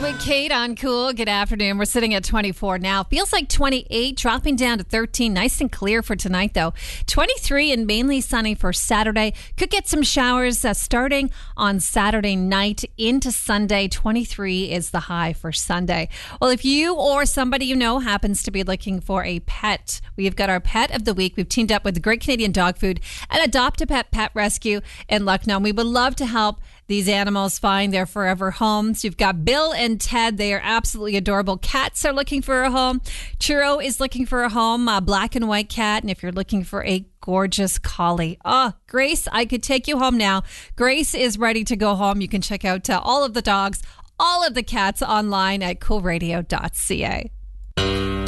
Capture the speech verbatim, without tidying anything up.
with Kate on Cool. Good afternoon. We're sitting at twenty-four now. Feels like twenty-eight, dropping down to thirteen. Nice and clear for tonight, though. twenty-three and mainly sunny for Saturday. Could get some showers uh, starting on Saturday night into Sunday. twenty-three is the high for Sunday. Well, if you or somebody you know happens to be looking for a pet, we've got our pet of the week. We've teamed up with Great Canadian Dog Food and Adopt a Pet Pet Rescue in Lucknow. We would love to help these animals find their forever homes. You've got Bill and Ted. They are absolutely adorable. Cats are looking for a home. Churro is looking for a home, a black and white cat. And if you're looking for a gorgeous collie. Oh, Grace, I could take you home now. Grace is ready to go home. You can check out uh, all of the dogs, all of the cats online at cool radio dot c a.